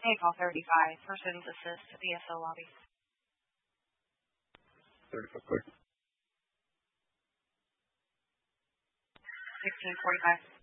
Hey, call 35 for Student Assist at the SO lobby. 35 quick. 1645.